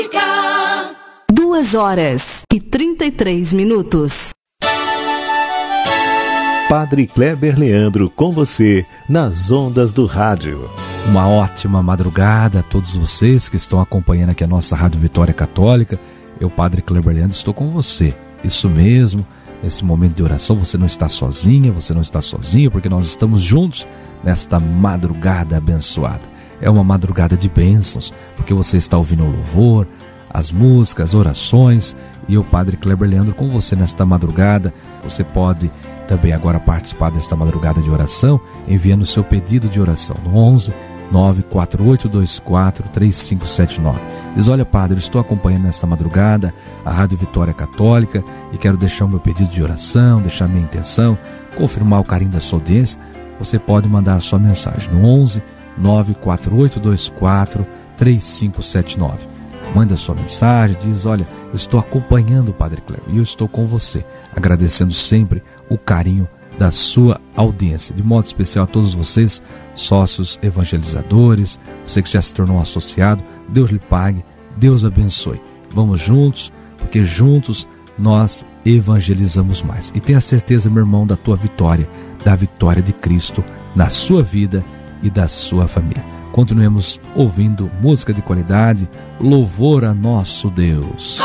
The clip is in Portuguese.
2h33. Padre Kleber Leandro com você nas ondas do rádio. Uma ótima madrugada a todos vocês que estão acompanhando aqui a nossa Rádio Vitória Católica. Eu, Padre Kleber Leandro, estou com você. Isso mesmo, nesse momento de oração você não está sozinha, você não está sozinho, porque nós estamos juntos nesta madrugada abençoada. É uma madrugada de bênçãos, porque você está ouvindo o louvor, as músicas, as orações, e o Padre Kleber Leandro com você nesta madrugada. Você pode também agora participar desta madrugada de oração, enviando o seu pedido de oração no 11 94824 3579. Diz: olha, Padre, eu estou acompanhando nesta madrugada a Rádio Vitória Católica e quero deixar o meu pedido de oração, deixar a minha intenção, confirmar o carinho da sua audiência. Você pode mandar a sua mensagem no 11 94824 3579. Manda a sua mensagem, diz: olha, eu estou acompanhando o Padre Kleber e eu estou com você, agradecendo sempre o carinho da sua audiência. De modo especial a todos vocês, sócios evangelizadores, você que já se tornou associado, Deus lhe pague, Deus abençoe. Vamos juntos, porque juntos nós evangelizamos mais. E tenha certeza, meu irmão, da tua vitória, da vitória de Cristo na sua vida e da sua família. Continuemos ouvindo música de qualidade, louvor a nosso Deus.